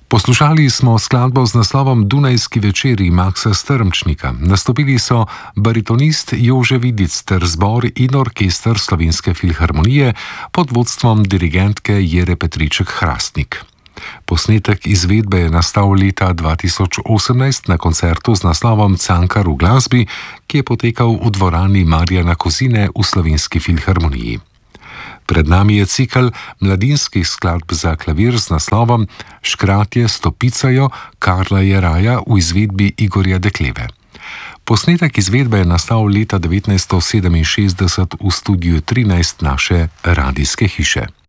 Poslušali smo skladbo z naslovom Dunajski večeri Maksa Strmčnika. Nastopili so baritonist Jože Vidic ter zbor in orkester Slovenske filharmonije pod vodstvom dirigentke Jere Petriček-Hrastnik. Posnetek izvedbe je nastal leta 2018 na koncertu z naslovom Cankar v glasbi, ki je potekal v dvorani Marjana Kozine v Slovenski filharmoniji. Pred nami je cikel mladinskih skladb za klavir z naslovom Škratje stopicajo Karla Jeraja v izvedbi Igorja Dekleve. Posnetek izvedbe je nastal leta 1967 v studiu 13 naše radijske hiše.